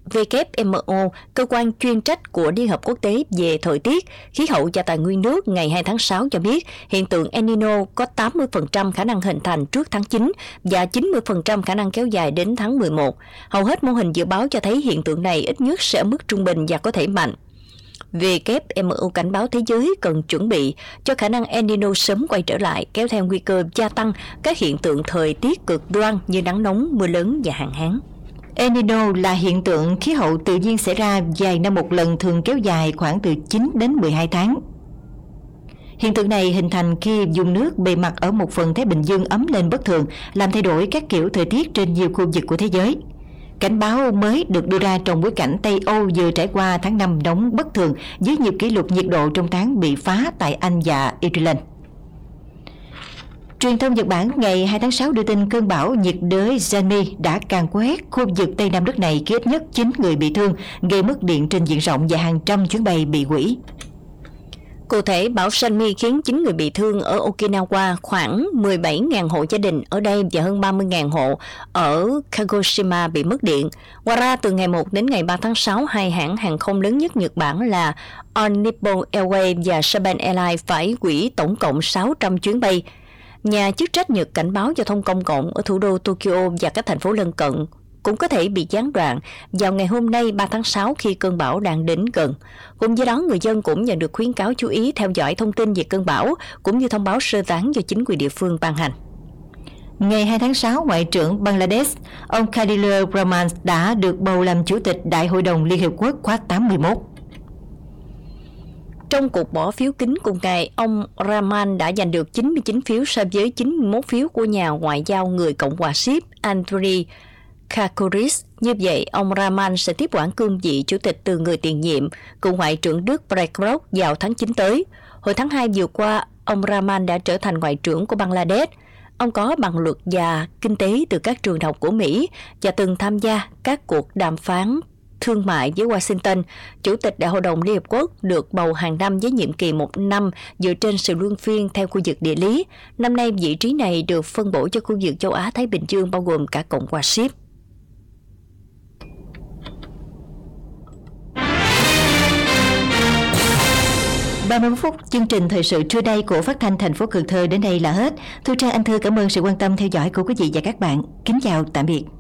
WMO, cơ quan chuyên trách của Liên Hợp Quốc tế về thời tiết, khí hậu và tài nguyên nước ngày 2 tháng 6 cho biết hiện tượng El Nino có 80% khả năng hình thành trước tháng 9 và 90% khả năng kéo dài đến tháng 11. Hầu hết mô hình dự báo cho thấy hiện tượng này ít nhất sẽ ở mức trung bình và có thể mạnh. WMO cảnh báo thế giới cần chuẩn bị cho khả năng El Nino sớm quay trở lại, kéo theo nguy cơ gia tăng các hiện tượng thời tiết cực đoan như nắng nóng, mưa lớn và hạn hán. El Nino là hiện tượng khí hậu tự nhiên xảy ra vài năm một lần, thường kéo dài khoảng từ 9 đến 12 tháng. Hiện tượng này hình thành khi vùng nước bề mặt ở một phần Thái Bình Dương ấm lên bất thường, làm thay đổi các kiểu thời tiết trên nhiều khu vực của thế giới. Cảnh báo mới được đưa ra trong bối cảnh Tây Âu vừa trải qua tháng 5 nóng bất thường với nhiều kỷ lục nhiệt độ trong tháng bị phá tại Anh và Ireland. Truyền thông Nhật Bản ngày 2 tháng 6 đưa tin cơn bão nhiệt đới Yanmi đã càn quét khu vực Tây Nam nước này, khiến ít nhất 9 người bị thương, gây mất điện trên diện rộng và hàng trăm chuyến bay bị hủy. Cụ thể, bão Yanmi khiến 9 người bị thương ở Okinawa, khoảng 17.000 hộ gia đình ở đây và hơn 30.000 hộ ở Kagoshima bị mất điện. Ngoài ra, từ ngày 1 đến ngày 3 tháng 6, hai hãng hàng không lớn nhất Nhật Bản là All Nippon Airways và Japan Airlines phải hủy tổng cộng 600 chuyến bay. Nhà chức trách Nhật cảnh báo giao thông công cộng ở thủ đô Tokyo và các thành phố lân cận cũng có thể bị gián đoạn vào ngày hôm nay 3 tháng 6 khi cơn bão đang đến gần. Cùng với đó, người dân cũng nhận được khuyến cáo chú ý theo dõi thông tin về cơn bão cũng như thông báo sơ tán do chính quyền địa phương ban hành. Ngày 2 tháng 6, Ngoại trưởng Bangladesh, ông Khalilur Rahman đã được bầu làm Chủ tịch Đại hội đồng Liên Hiệp Quốc khóa 81. Trong cuộc bỏ phiếu kín cùng ngày, ông Rahman đã giành được 99 phiếu so với 91 phiếu của nhà ngoại giao người Cộng hòa Ship Andriy Kakoris. Như vậy, ông Rahman sẽ tiếp quản cương vị chủ tịch từ người tiền nhiệm, cựu Ngoại trưởng Đức BlackRock vào tháng 9 tới. Hồi tháng 2 vừa qua, ông Rahman đã trở thành Ngoại trưởng của Bangladesh. Ông có bằng luật và kinh tế từ các trường đại học của Mỹ và từng tham gia các cuộc đàm phán thương mại với Washington. Chủ tịch Đại hội đồng Liên Hợp Quốc được bầu hàng năm với nhiệm kỳ 1 năm dựa trên sự luân phiên theo khu vực địa lý. Năm nay, vị trí này được phân bổ cho khu vực châu Á-Thái Bình Dương bao gồm cả Cộng hòa Ship. Ba phút chương trình thời sự trưa nay của Phát thanh thành phố Cần Thơ đến đây là hết. Thu Trang, Anh Thư cảm ơn sự quan tâm theo dõi của quý vị và các bạn. Kính chào, tạm biệt.